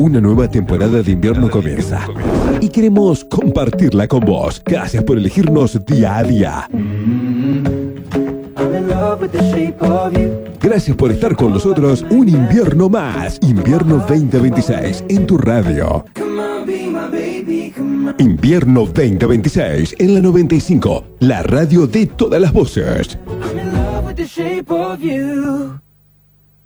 Una nueva temporada de invierno comienza y queremos compartirla con vos. Gracias por elegirnos día a día. Gracias por estar con nosotros un invierno más. Invierno 2026 en tu radio. Invierno 2026 en la 95, la radio de todas las voces.